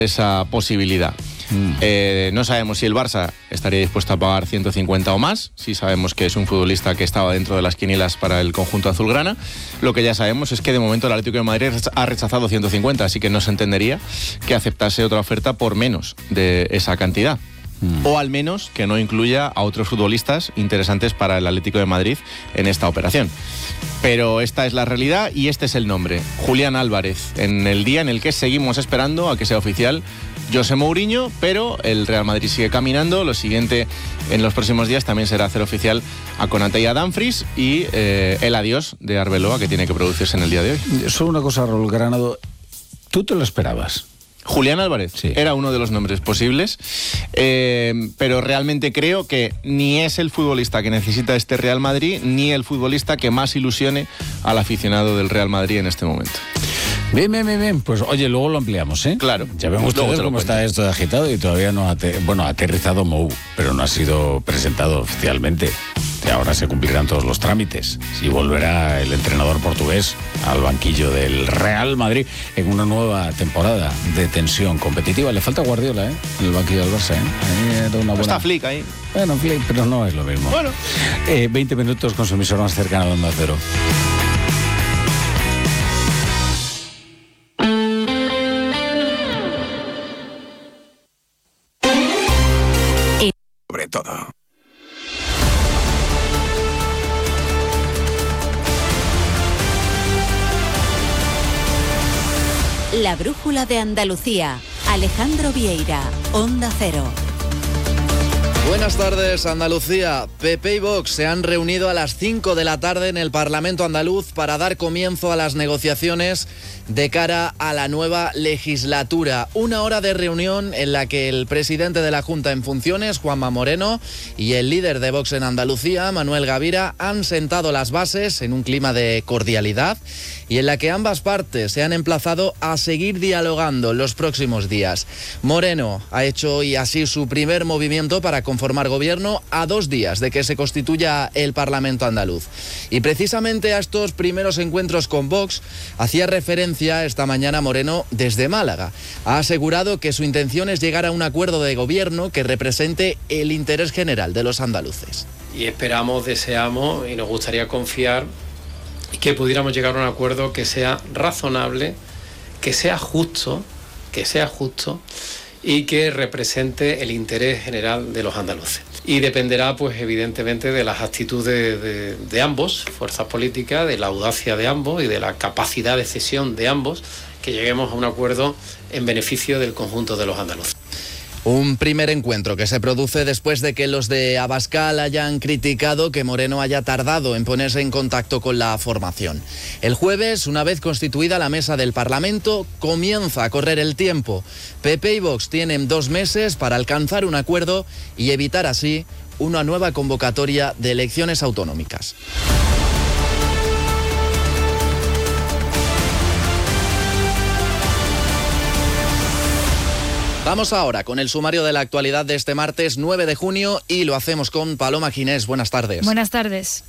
esa posibilidad. No sabemos si el Barça estaría dispuesto a pagar 150 o más. Sí sabemos que es un futbolista que estaba dentro de las quinielas para el conjunto azulgrana. Lo que ya sabemos es que de momento el Atlético de Madrid ha rechazado 150, así que no se entendería que aceptase otra oferta por menos de esa cantidad. O al menos que no incluya a otros futbolistas interesantes para el Atlético de Madrid en esta operación. Pero esta es la realidad y este es el nombre, Julián Álvarez, en el día en el que seguimos esperando a que sea oficial José Mourinho, pero el Real Madrid sigue caminando. Lo siguiente en los próximos días también será hacer oficial a Konaté y a Dumfries y el adiós de Arbeloa, que tiene que producirse en el día de hoy. Solo una cosa, Raúl Granado, ¿tú te lo esperabas? Julián Álvarez, sí, era uno de los nombres posibles, pero realmente creo que ni es el futbolista que necesita este Real Madrid, ni el futbolista que más ilusione al aficionado del Real Madrid en este momento. Bien. Pues oye, luego lo ampliamos, ¿eh? Claro. Ya vemos ustedes cómo está esto de agitado y todavía no ha aterrizado Mou, pero no ha sido presentado oficialmente. Y ahora se cumplirán todos los trámites. Si volverá el entrenador portugués al banquillo del Real Madrid en una nueva temporada de tensión competitiva. Le falta Guardiola, ¿eh? En el banquillo del Barça, ¿eh? Está Flick ahí. Bueno, Flick, pero no es lo mismo. Bueno. 20 minutos con su emisor más cercano de Onda Cero. Sobre todo. La brújula de Andalucía. Alejandro Vieira, Onda Cero. Buenas tardes, Andalucía. PP y Vox se han reunido a las 5 de la tarde en el Parlamento andaluz para dar comienzo a las negociaciones de cara a la nueva legislatura. Una hora de reunión en la que el presidente de la Junta en funciones, Juanma Moreno, y el líder de Vox en Andalucía, Manuel Gavira, han sentado las bases en un clima de cordialidad y en la que ambas partes se han emplazado a seguir dialogando los próximos días. Moreno ha hecho hoy así su primer movimiento para conformar gobierno a 2 días de que se constituya el Parlamento andaluz. Y precisamente a estos primeros encuentros con Vox hacía referencia esta mañana Moreno desde Málaga. Ha asegurado que su intención es llegar a un acuerdo de gobierno que represente el interés general de los andaluces. Y esperamos, deseamos y nos gustaría confiar que pudiéramos llegar a un acuerdo que sea razonable, que sea justo y que represente el interés general de los andaluces. Y dependerá, pues evidentemente, de las actitudes de ambos, fuerzas políticas, de la audacia de ambos y de la capacidad de cesión de ambos, que lleguemos a un acuerdo en beneficio del conjunto de los andaluces. Un primer encuentro que se produce después de que los de Abascal hayan criticado que Moreno haya tardado en ponerse en contacto con la formación. El jueves, una vez constituida la mesa del Parlamento, comienza a correr el tiempo. PP y Vox tienen 2 meses para alcanzar un acuerdo y evitar así una nueva convocatoria de elecciones autonómicas. Vamos ahora con el sumario de la actualidad de este martes 9 de junio y lo hacemos con Paloma Ginés. Buenas tardes. Buenas tardes.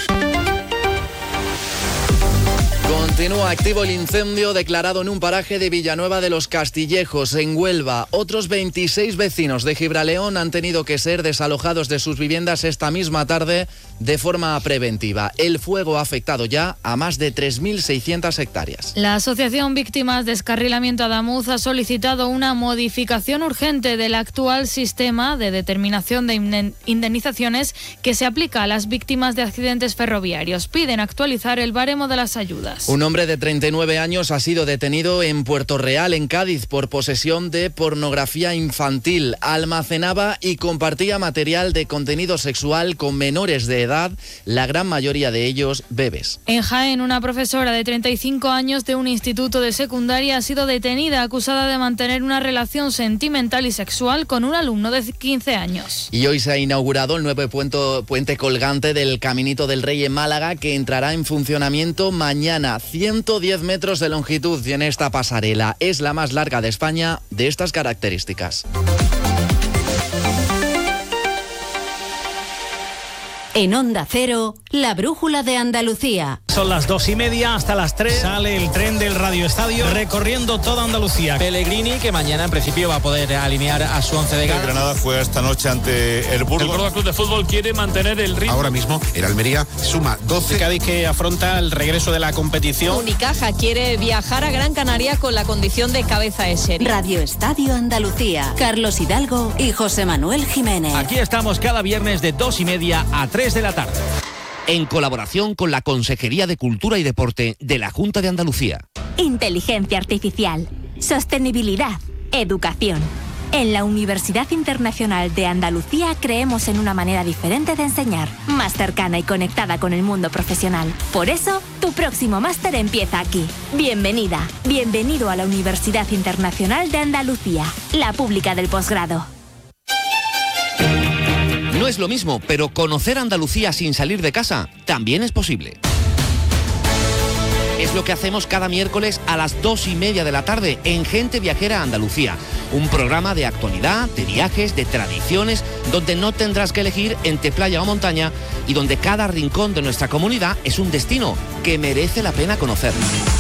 Continúa activo el incendio declarado en un paraje de Villanueva de los Castillejos, en Huelva. Otros 26 vecinos de Gibraleón han tenido que ser desalojados de sus viviendas esta misma tarde de forma preventiva. El fuego ha afectado ya a más de 3.600 hectáreas. La Asociación Víctimas de Descarrilamiento Adamuz ha solicitado una modificación urgente del actual sistema de determinación de indemnizaciones que se aplica a las víctimas de accidentes ferroviarios. Piden actualizar el baremo de las ayudas. Un hombre de 39 años ha sido detenido en Puerto Real, en Cádiz, por posesión de pornografía infantil. Almacenaba y compartía material de contenido sexual con menores de edad, la gran mayoría de ellos bebés. En Jaén, una profesora de 35 años de un instituto de secundaria ha sido detenida acusada de mantener una relación sentimental y sexual con un alumno de 15 años. Y hoy se ha inaugurado el nuevo puente colgante del Caminito del Rey en Málaga, que entrará en funcionamiento mañana. 110 metros de longitud tiene esta pasarela. Es la más larga de España de estas características. En Onda Cero, la brújula de Andalucía. son las 2:30, hasta las 3 sale el tren del Radio Estadio recorriendo toda Andalucía. Pellegrini, que mañana en principio va a poder alinear a su once de gala. El Granada juega esta noche ante el Burgos. El Córdoba Club de Fútbol quiere mantener el ritmo. Ahora mismo el Almería suma 12. El Cádiz, que afronta el regreso de la competición. Unicaja quiere viajar a Gran Canaria con la condición de cabeza de serie. Radio Estadio Andalucía. Carlos Hidalgo y José Manuel Jiménez. Aquí estamos cada viernes de 2:30 a 3 de la tarde. En colaboración con la Consejería de Cultura y Deporte de la Junta de Andalucía. Inteligencia artificial, sostenibilidad, educación. En la Universidad Internacional de Andalucía creemos en una manera diferente de enseñar, más cercana y conectada con el mundo profesional. Por eso, tu próximo máster empieza aquí. Bienvenida, bienvenido a la Universidad Internacional de Andalucía, la pública del posgrado. No es lo mismo, pero conocer Andalucía sin salir de casa también es posible. Es lo que hacemos cada miércoles a las 2:30 de la tarde en Gente Viajera Andalucía. Un programa de actualidad, de viajes, de tradiciones, donde no tendrás que elegir entre playa o montaña y donde cada rincón de nuestra comunidad es un destino que merece la pena conocer.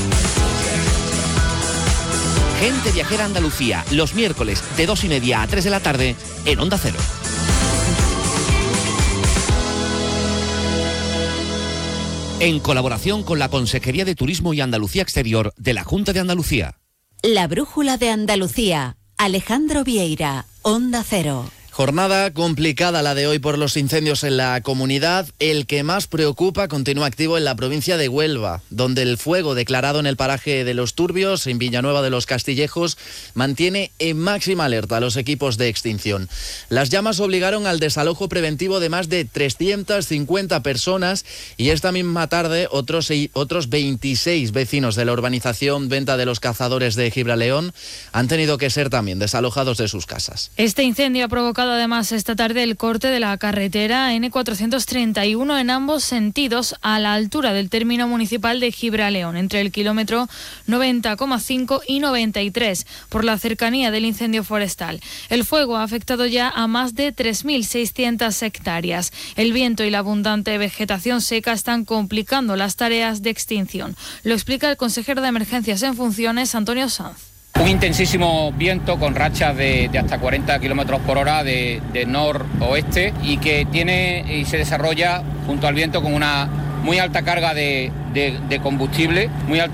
Gente Viajera Andalucía, los miércoles de 2:30 a 3 de la tarde en Onda Cero. En colaboración con la Consejería de Turismo y Andalucía Exterior de la Junta de Andalucía. La Brújula de Andalucía. Alejandro Vieira, Onda Cero. Jornada complicada la de hoy por los incendios en la comunidad. El que más preocupa continúa activo en la provincia de Huelva, donde el fuego declarado en el paraje de Los Turbios, en Villanueva de los Castillejos, mantiene en máxima alerta a los equipos de extinción. Las llamas obligaron al desalojo preventivo de más de 350 personas y esta misma tarde otros 26 vecinos de la urbanización Venta de los Cazadores de Gibraleón han tenido que ser también desalojados de sus casas. Este incendio ha provocado además esta tarde el corte de la carretera N431 en ambos sentidos a la altura del término municipal de Gibraleón, entre el kilómetro 90,5 y 93, por la cercanía del incendio forestal. El fuego ha afectado ya a más de 3.600 hectáreas. El viento y la abundante vegetación seca están complicando las tareas de extinción. Lo explica el consejero de Emergencias en funciones, Antonio Sanz. Un intensísimo viento con rachas de hasta 40 kilómetros por hora de noroeste y que tiene y se desarrolla junto al viento con una muy alta carga de combustible,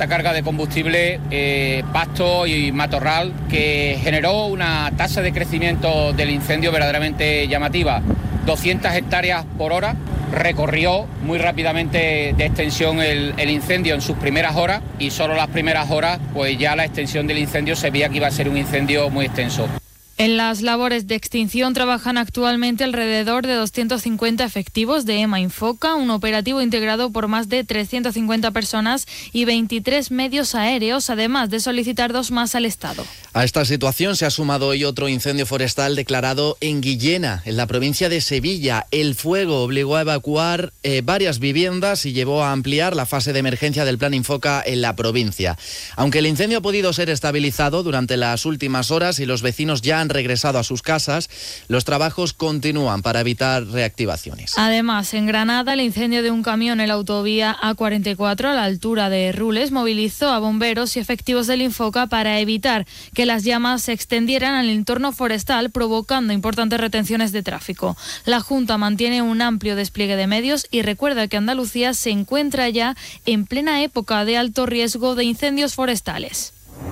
pasto y matorral, que generó una tasa de crecimiento del incendio verdaderamente llamativa. 200 hectáreas por hora, recorrió muy rápidamente de extensión el incendio en sus primeras horas y solo las primeras horas pues ya la extensión del incendio se veía que iba a ser un incendio muy extenso. En las labores de extinción trabajan actualmente alrededor de 250 efectivos de EMA Infoca, un operativo integrado por más de 350 personas y 23 medios aéreos, además de solicitar 2 más al Estado. A esta situación se ha sumado hoy otro incendio forestal declarado en Guillena, en la provincia de Sevilla. El fuego obligó a evacuar varias viviendas y llevó a ampliar la fase de emergencia del Plan Infoca en la provincia. Aunque el incendio ha podido ser estabilizado durante las últimas horas y los vecinos ya han regresado a sus casas, los trabajos continúan para evitar reactivaciones. Además, en Granada, el incendio de un camión en la autovía A44 a la altura de Rules movilizó a bomberos y efectivos del Infoca para evitar que las llamas se extendieran al entorno forestal, provocando importantes retenciones de tráfico. La Junta mantiene un amplio despliegue de medios y recuerda que Andalucía se encuentra ya en plena época de alto riesgo de incendios forestales.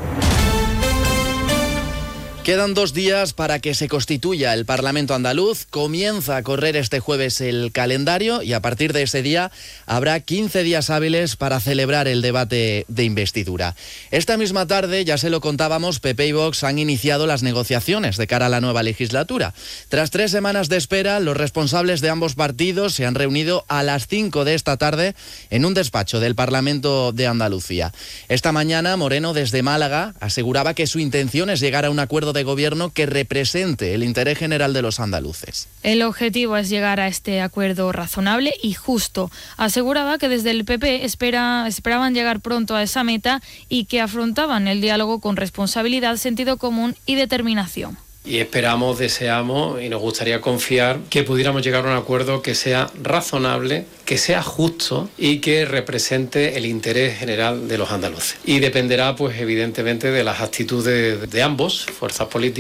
Quedan 2 días para que se constituya el Parlamento andaluz. Comienza a correr este jueves el calendario y a partir de ese día habrá 15 días hábiles para celebrar el debate de investidura. Esta misma tarde, ya se lo contábamos, PP y Vox han iniciado las negociaciones de cara a la nueva legislatura. Tras 3 semanas de espera, los responsables de ambos partidos se han reunido a las 5 de esta tarde en un despacho del Parlamento de Andalucía. Esta mañana, Moreno, desde Málaga, aseguraba que su intención es llegar a un acuerdo de gobierno que represente el interés general de los andaluces. El objetivo es llegar a este acuerdo razonable y justo. Aseguraba que desde el PP esperaban llegar pronto a esa meta y que afrontaban el diálogo con responsabilidad, sentido común y determinación. Y esperamos, deseamos y nos gustaría confiar que pudiéramos llegar a un acuerdo que sea razonable, que sea justo y que represente el interés general de los andaluces. Y dependerá, pues evidentemente, de las actitudes de ambos, fuerzas políticas.